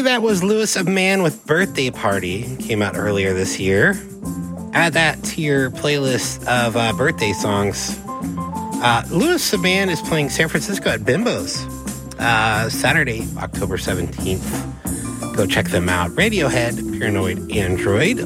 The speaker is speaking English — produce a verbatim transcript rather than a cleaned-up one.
that was Louis of Man with Birthday Party. Came out earlier this year. Add that to your playlist of uh, birthday songs. Uh, Louis of Man is playing San Francisco at Bimbo's uh, Saturday, October seventeenth. Go check them out. Radiohead, Paranoid Android.